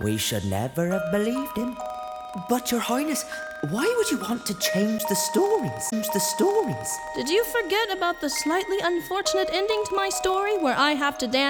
We should never have believed him. But, Your Highness, why would you want to change the stories? Did you forget about the slightly unfortunate ending to my story where I have to dance